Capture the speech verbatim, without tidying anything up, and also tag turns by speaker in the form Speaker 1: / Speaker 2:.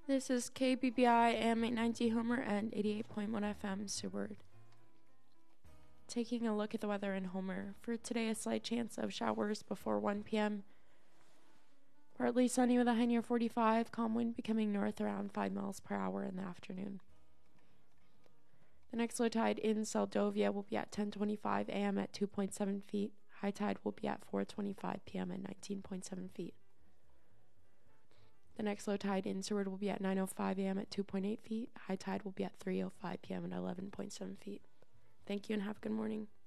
Speaker 1: This is K B B I A M eight ninety Homer and eighty-eight point one F M Seward. Taking a look at the weather in Homer. For today, a slight chance of showers before one p.m. Partly sunny with a high near forty-five, calm wind becoming north around five miles per hour in the afternoon. The next low tide in Seldovia will be at ten twenty-five a.m. at two point seven feet. High tide will be at four twenty-five p.m. at nineteen point seven feet. The next low tide in Seward will be at nine oh five a.m. at two point eight feet. High tide will be at three oh five p.m. at eleven point seven feet. Thank you and have a good morning.